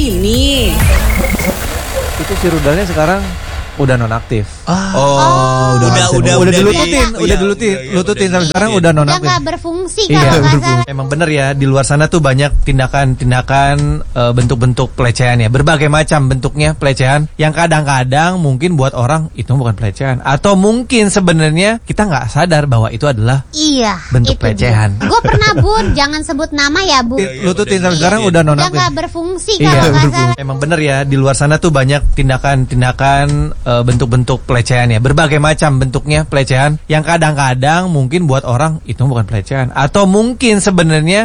Ini Itu si rudalnya sekarang udah nonaktif. Udah Lututin sampai sekarang udah Udah nonaktif. nggak berfungsi Iya, kalau nggak berfungsi. salah. Emang bener ya, di luar sana tuh banyak tindakan-tindakan bentuk-bentuk pelecehan ya. Berbagai macam bentuknya pelecehan yang kadang-kadang mungkin buat orang itu bukan pelecehan, atau mungkin sebenarnya kita nggak sadar bahwa itu adalah Iya. bentuk pelecehan. Gue pernah Bun, jangan sebut nama ya Bu. Lututin sampai sekarang udah Udah nonaktif. nggak berfungsi Iya, kalau nggak berfungsi. salah. Emang bener ya, di luar sana tuh banyak tindakan-tindakan bentuk-bentuk pelecehan ya. Berbagai macam bentuknya pelecehan yang kadang-kadang mungkin buat orang itu bukan pelecehan, atau mungkin sebenarnya